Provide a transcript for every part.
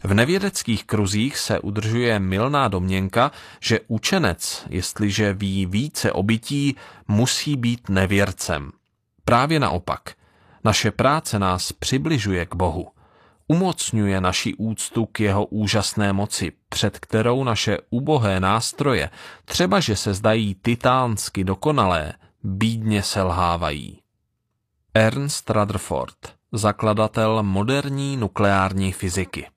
V nevědeckých kruzích se udržuje mylná domněnka, že učenec, jestliže ví více o bytí, musí být nevěrcem. Právě naopak. Naše práce nás přibližuje k Bohu. Umocňuje naši úctu k jeho úžasné moci, před kterou naše ubohé nástroje, třeba že se zdají titánsky dokonalé, bídně selhávají. Ernst Rutherford, zakladatel moderní nukleární fyziky.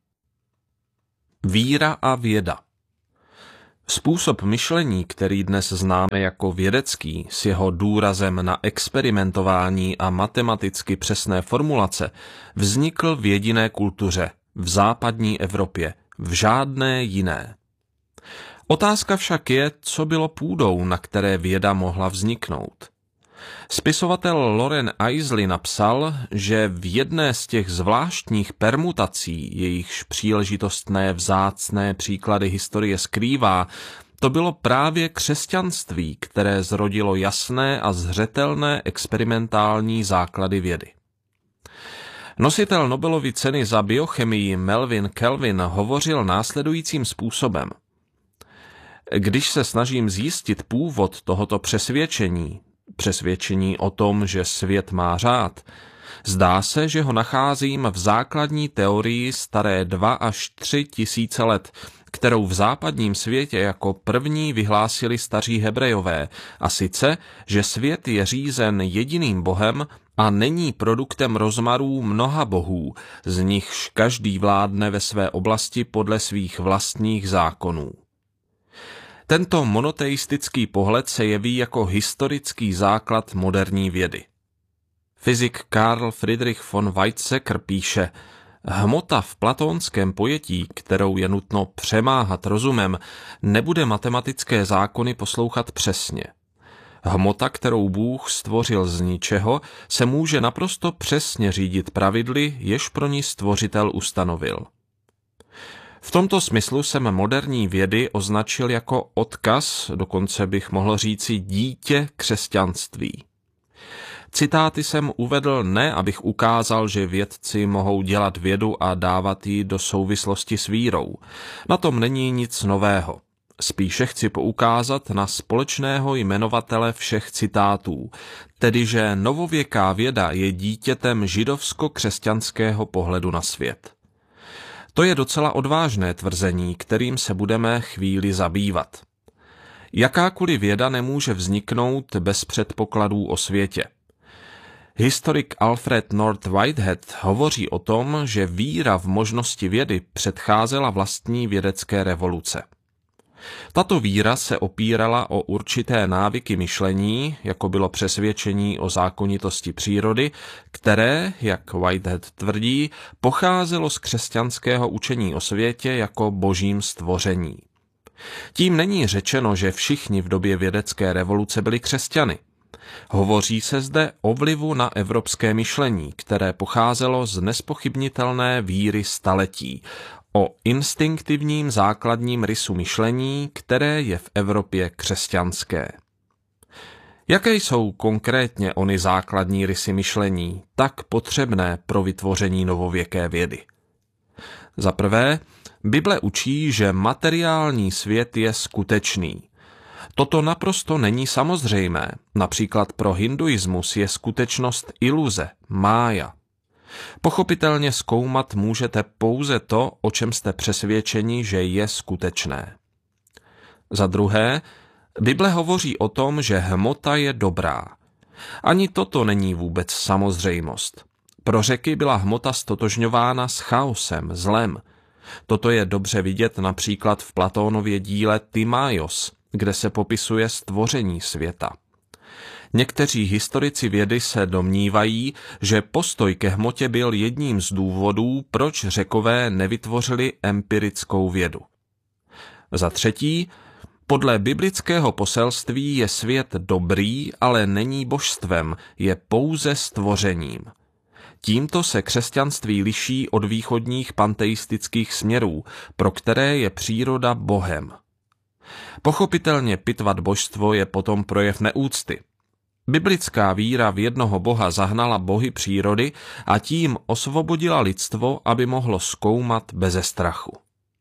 Víra a věda. Způsob myšlení, který dnes známe jako vědecký, s jeho důrazem na experimentování a matematicky přesné formulace, vznikl v jediné kultuře, v západní Evropě, v žádné jiné. Otázka však je, co bylo půdou, na které věda mohla vzniknout. Spisovatel Loren Eiseley napsal, že v jedné z těch zvláštních permutací, jejichž příležitostné vzácné příklady historie skrývá, to bylo právě křesťanství, které zrodilo jasné a zřetelné experimentální základy vědy. Nositel Nobelovy ceny za biochemii Melvin Kelvin hovořil následujícím způsobem. Když se snažím zjistit původ tohoto přesvědčení o tom, že svět má řád, zdá se, že ho nacházím v základní teorii staré 2 až 3 tisíce let, kterou v západním světě jako první vyhlásili staří Hebrejové, a sice, že svět je řízen jediným Bohem a není produktem rozmarů mnoha bohů, z nichž každý vládne ve své oblasti podle svých vlastních zákonů. Tento monoteistický pohled se jeví jako historický základ moderní vědy. Fyzik Karl Friedrich von Weizsäcker píše, hmota v platónském pojetí, kterou je nutno přemáhat rozumem, nebude matematické zákony poslouchat přesně. Hmota, kterou Bůh stvořil z ničeho, se může naprosto přesně řídit pravidly, jež pro ní stvořitel ustanovil. V tomto smyslu jsem moderní vědy označil jako odkaz, dokonce bych mohl říci dítě křesťanství. Citáty jsem uvedl ne, abych ukázal, že vědci mohou dělat vědu a dávat ji do souvislosti s vírou. Na tom není nic nového. Spíše chci poukázat na společného jmenovatele všech citátů, tedy že novověká věda je dítětem židovsko-křesťanského pohledu na svět. To je docela odvážné tvrzení, kterým se budeme chvíli zabývat. Jakákoliv věda nemůže vzniknout bez předpokladů o světě. Historik Alfred North Whitehead hovoří o tom, že víra v možnosti vědy předcházela vlastní vědecké revoluce. Tato víra se opírala o určité návyky myšlení, jako bylo přesvědčení o zákonitosti přírody, které, jak Whitehead tvrdí, pocházelo z křesťanského učení o světě jako božím stvoření. Tím není řečeno, že všichni v době vědecké revoluce byli křesťany. Hovoří se zde o vlivu na evropské myšlení, které pocházelo z nespochybnitelné víry staletí, o instinktivním základním rysu myšlení, které je v Evropě křesťanské. Jaké jsou konkrétně ony základní rysy myšlení, tak potřebné pro vytvoření novověké vědy? Za prvé, Bible učí, že materiální svět je skutečný. Toto naprosto není samozřejmé. Například pro hinduismus je skutečnost iluze, mája. Pochopitelně zkoumat můžete pouze to, o čem jste přesvědčeni, že je skutečné. Za druhé, Bible hovoří o tom, že hmota je dobrá. Ani toto není vůbec samozřejmost. Pro Řeky byla hmota stotožňována s chaosem, zlem. Toto je dobře vidět například v Platónově díle Timaios, kde se popisuje stvoření světa. Někteří historici vědy se domnívají, že postoj ke hmotě byl jedním z důvodů, proč Řekové nevytvořili empirickou vědu. Za třetí, podle biblického poselství je svět dobrý, ale není božstvem, je pouze stvořením. Tímto se křesťanství liší od východních panteistických směrů, pro které je příroda bohem. Pochopitelně pitvat božstvo je potom projev neúcty. Biblická víra v jednoho Boha zahnala bohy přírody a tím osvobodila lidstvo, aby mohlo zkoumat beze strachu.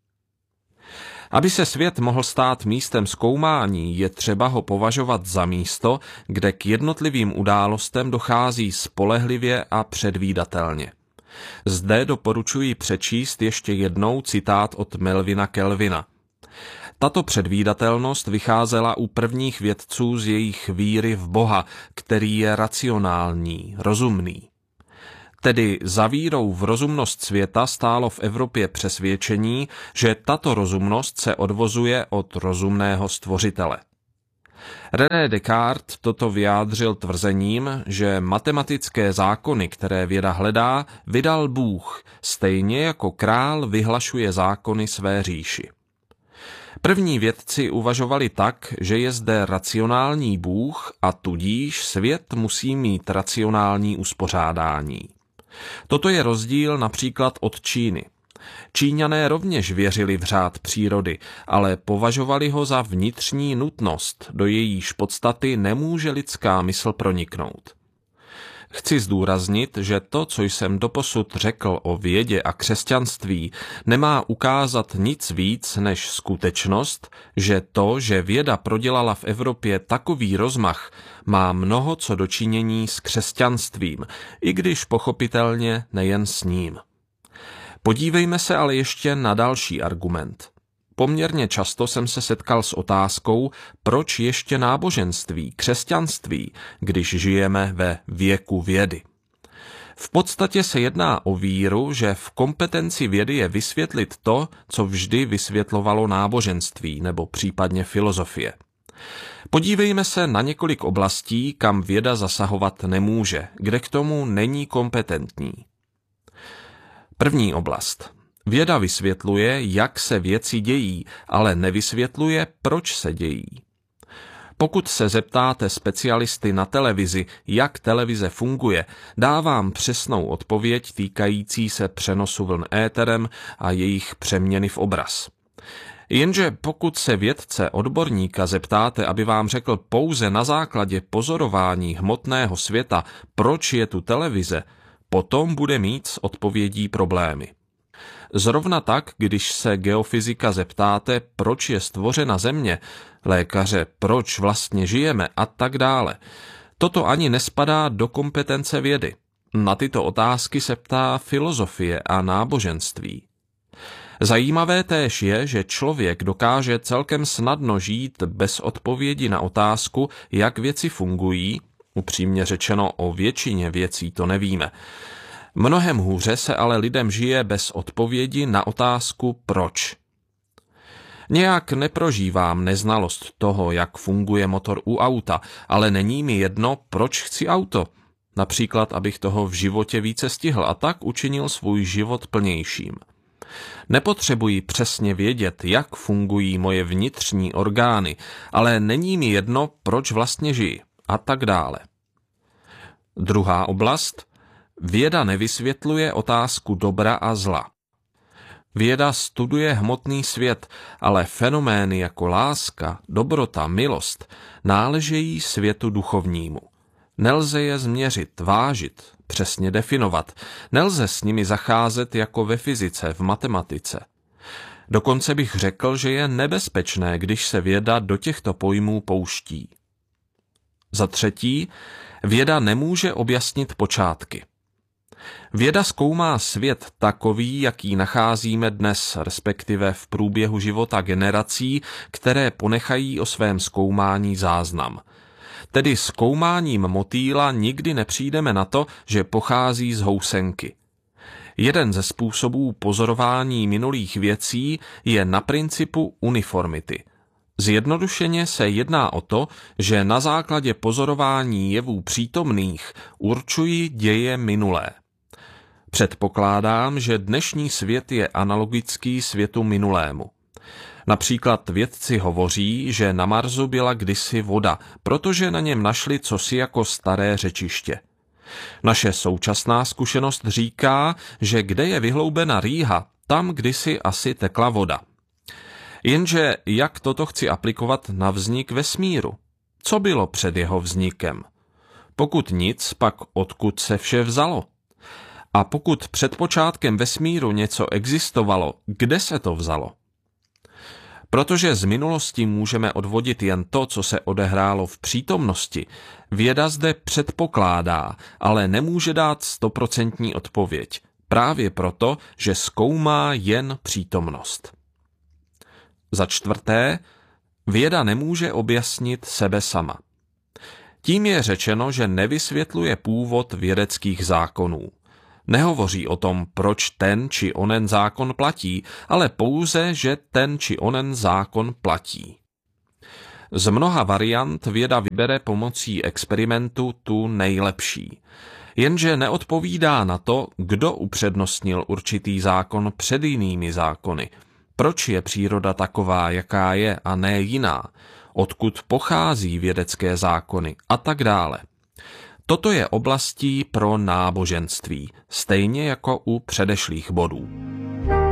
Aby se svět mohl stát místem zkoumání, je třeba ho považovat za místo, kde k jednotlivým událostem dochází spolehlivě a předvídatelně. Zde doporučuji přečíst ještě jednou citát od Melvina Kelvina. Tato předvídatelnost vycházela u prvních vědců z jejich víry v Boha, který je racionální, rozumný. Tedy za vírou v rozumnost světa stálo v Evropě přesvědčení, že tato rozumnost se odvozuje od rozumného stvořitele. René Descartes toto vyjádřil tvrzením, že matematické zákony, které věda hledá, vydal Bůh, stejně jako král vyhlašuje zákony své říši. První vědci uvažovali tak, že je zde racionální Bůh a tudíž svět musí mít racionální uspořádání. Toto je rozdíl například od Číny. Číňané rovněž věřili v řád přírody, ale považovali ho za vnitřní nutnost, do jejíž podstaty nemůže lidská mysl proniknout. Chci zdůraznit, že to, co jsem doposud řekl o vědě a křesťanství, nemá ukázat nic víc než skutečnost, že to, že věda prodělala v Evropě takový rozmach, má mnoho co dočinění s křesťanstvím, i když pochopitelně nejen s ním. Podívejme se ale ještě na další argument. Poměrně často jsem se setkal s otázkou, proč ještě náboženství, křesťanství, když žijeme ve věku vědy. V podstatě se jedná o víru, že v kompetenci vědy je vysvětlit to, co vždy vysvětlovalo náboženství nebo případně filozofie. Podívejme se na několik oblastí, kam věda zasahovat nemůže, kde k tomu není kompetentní. První oblast. Věda vysvětluje, jak se věci dějí, ale nevysvětluje, proč se dějí. Pokud se zeptáte specialisty na televizi, jak televize funguje, dá vám přesnou odpověď týkající se přenosu vln éterem a jejich přeměny v obraz. Jenže pokud se vědce odborníka zeptáte, aby vám řekl pouze na základě pozorování hmotného světa, proč je tu televize, potom bude mít s odpovědí problémy. Zrovna tak, když se geofyzika zeptáte, proč je stvořena Země, lékaře, proč vlastně žijeme a tak dále. Toto ani nespadá do kompetence vědy. Na tyto otázky se ptá filozofie a náboženství. Zajímavé též je, že člověk dokáže celkem snadno žít bez odpovědi na otázku, jak věci fungují, upřímně řečeno o většině věcí to nevíme. Mnohem hůře se ale lidem žije bez odpovědi na otázku proč. Nějak neprožívám neznalost toho, jak funguje motor u auta, ale není mi jedno, proč chci auto. Například, abych toho v životě více stihl a tak učinil svůj život plnějším. Nepotřebuji přesně vědět, jak fungují moje vnitřní orgány, ale není mi jedno, proč vlastně žiji a tak dále. Druhá oblast. Věda nevysvětluje otázku dobra a zla. Věda studuje hmotný svět, ale fenomény jako láska, dobrota, milost náležejí světu duchovnímu. Nelze je změřit, vážit, přesně definovat. Nelze s nimi zacházet jako ve fyzice, v matematice. Dokonce bych řekl, že je nebezpečné, když se věda do těchto pojmů pouští. Za třetí, věda nemůže objasnit počátky. Věda zkoumá svět takový, jaký nacházíme dnes, respektive v průběhu života generací, které ponechají o svém zkoumání záznam. Tedy zkoumáním motýla nikdy nepřijdeme na to, že pochází z housenky. Jeden ze způsobů pozorování minulých věcí je na principu uniformity. Zjednodušeně se jedná o to, že na základě pozorování jevů přítomných určují děje minulé. Předpokládám, že dnešní svět je analogický světu minulému. Například vědci hovoří, že na Marsu byla kdysi voda, protože na něm našli cosi jako staré řečiště. Naše současná zkušenost říká, že kde je vyhloubena rýha, tam kdysi asi tekla voda. Jenže jak toto chci aplikovat na vznik vesmíru? Co bylo před jeho vznikem? Pokud nic, pak odkud se vše vzalo? A pokud před počátkem vesmíru něco existovalo, kde se to vzalo? Protože z minulosti můžeme odvodit jen to, co se odehrálo v přítomnosti, věda zde předpokládá, ale nemůže dát 100% odpověď. Právě proto, že zkoumá jen přítomnost. Za čtvrté, věda nemůže objasnit sebe sama. Tím je řečeno, že nevysvětluje původ vědeckých zákonů. Nehovoří o tom, proč ten či onen zákon platí, ale pouze, že ten či onen zákon platí. Z mnoha variant věda vybere pomocí experimentu tu nejlepší. Jenže neodpovídá na to, kdo upřednostnil určitý zákon před jinými zákony. Proč je příroda taková, jaká je, a ne jiná? Odkud pochází vědecké zákony a tak dále. Toto je oblastí pro náboženství, stejně jako u předešlých bodů.